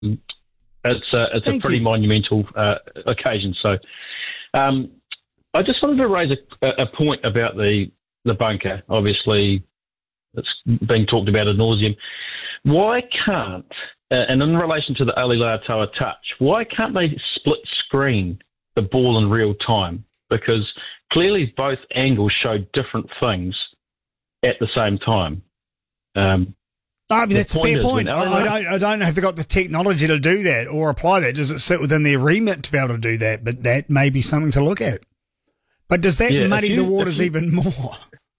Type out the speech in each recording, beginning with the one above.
It's a Thank pretty you. monumental occasion. So I just wanted to raise a point about the bunker. Obviously, it's being talked about ad nauseum. Why can't, and in relation to the Ali Laatoa touch, why can't they split screen the ball in real time? Because clearly both angles show different things at the same time. I mean, that's a fair point. I I don't know if they've got the technology to do that or apply that. Does it sit within their remit to be able to do that? But that may be something to look at. But does that muddy the waters even more?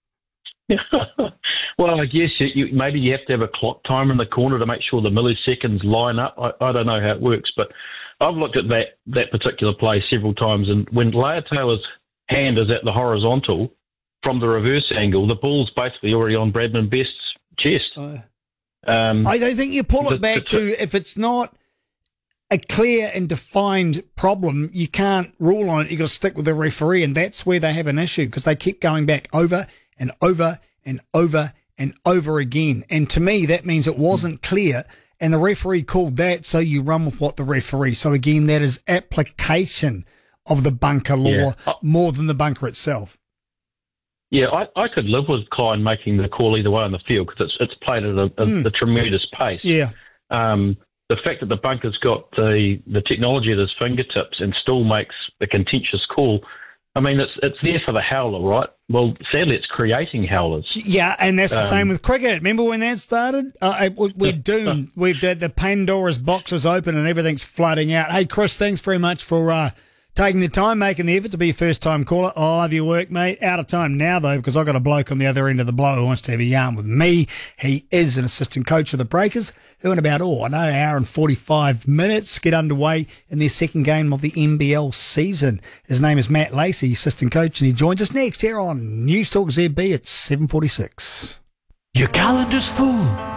Well, I guess maybe you have to have a clock timer in the corner to make sure the milliseconds line up. I don't know how it works, but I've looked at that particular play several times, and when Laatoa's hand is at the horizontal from the reverse angle, the ball's basically already on Bradman Best's chest. I don't think you pull it back to if it's not a clear and defined problem, you can't rule on it. You've got to stick with the referee, and that's where they have an issue because they keep going back over and over and over and over again. And to me, that means it wasn't clear, and the referee called that, so you run with what the referee. So again, that is application of the bunker law more than the bunker itself. Yeah, I could live with Klein making the call either way on the field because it's played at a tremendous pace. Yeah. The fact that the bunker's got the technology at his fingertips and still makes a contentious call, I mean, it's there for the howler, right? Well, sadly, it's creating howlers. Yeah, and that's the same with cricket. Remember when that started? We're doomed. We've had the Pandora's box is open and everything's flooding out. Hey, Chris, thanks very much for taking the time, making the effort to be a first-time caller. I love your work, mate. Out of time now, though, because I've got a bloke on the other end of the blow who wants to have a yarn with me. He is an assistant coach of the Breakers, who in about, an hour and 45 minutes get underway in their second game of the NBL season. His name is Matt Lacey, assistant coach, and he joins us next here on News Talk ZB at 7:46. Your calendar's full.